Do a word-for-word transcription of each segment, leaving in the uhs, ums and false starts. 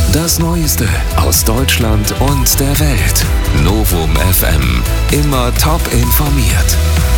Das Neueste aus Deutschland und der Welt. Novum F M. Immer top informiert.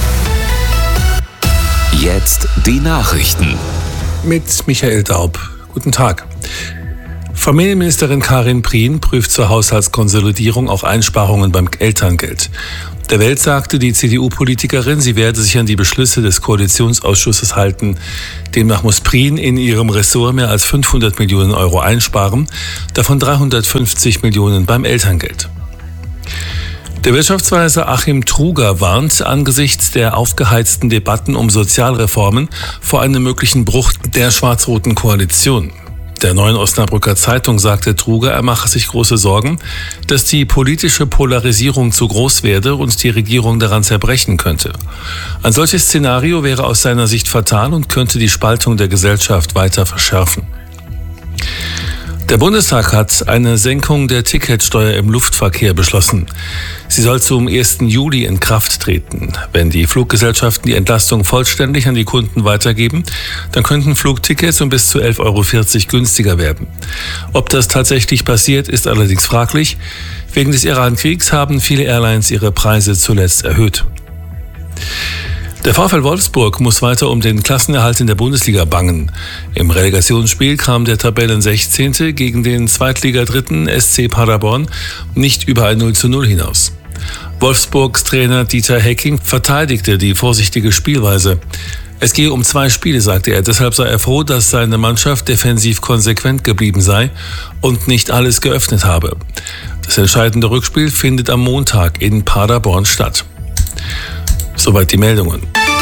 Jetzt die Nachrichten. Mit Michael Daub. Guten Tag. Familienministerin Karin Prien prüft zur Haushaltskonsolidierung auch Einsparungen beim Elterngeld. Der Welt sagte die C D U-Politikerin, sie werde sich an die Beschlüsse des Koalitionsausschusses halten. Demnach muss Prien in ihrem Ressort mehr als fünfhundert Millionen Euro einsparen, davon dreihundertfünfzig Millionen beim Elterngeld. Der Wirtschaftsweise Achim Truger warnt angesichts der aufgeheizten Debatten um Sozialreformen vor einem möglichen Bruch der schwarz-roten Koalition. Der Neuen Osnabrücker Zeitung sagte Truger, er mache sich große Sorgen, dass die politische Polarisierung zu groß werde und die Regierung daran zerbrechen könnte. Ein solches Szenario wäre aus seiner Sicht fatal und könnte die Spaltung der Gesellschaft weiter verschärfen. Der Bundestag hat eine Senkung der Ticketsteuer im Luftverkehr beschlossen. Sie soll zum ersten Juli in Kraft treten. Wenn die Fluggesellschaften die Entlastung vollständig an die Kunden weitergeben, dann könnten Flugtickets um bis zu elf Euro vierzig günstiger werden. Ob das tatsächlich passiert, ist allerdings fraglich. Wegen des Iran-Kriegs haben viele Airlines ihre Preise zuletzt erhöht. Der VfL Wolfsburg muss weiter um den Klassenerhalt in der Bundesliga bangen. Im Relegationsspiel kam der Tabellensechzehnte gegen den Zweitligadritten S C Paderborn nicht über ein null zu null hinaus. Wolfsburgs Trainer Dieter Hecking verteidigte die vorsichtige Spielweise. Es gehe um zwei Spiele, sagte er. Deshalb sei er froh, dass seine Mannschaft defensiv konsequent geblieben sei und nicht alles geöffnet habe. Das entscheidende Rückspiel findet am Montag in Paderborn statt. Soweit die Meldungen.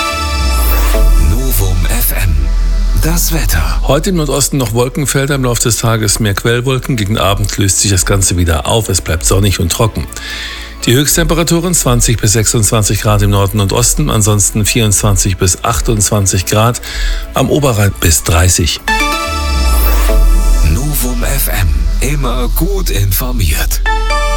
Novum F M. Das Wetter. Heute im Nordosten noch Wolkenfelder, im Laufe des Tages mehr Quellwolken. Gegen Abend löst sich das Ganze wieder auf. Es bleibt sonnig und trocken. Die Höchsttemperaturen zwanzig bis sechsundzwanzig Grad im Norden und Osten, ansonsten vierundzwanzig bis achtundzwanzig Grad, am Oberrhein bis dreißig. Novum F M. Immer gut informiert.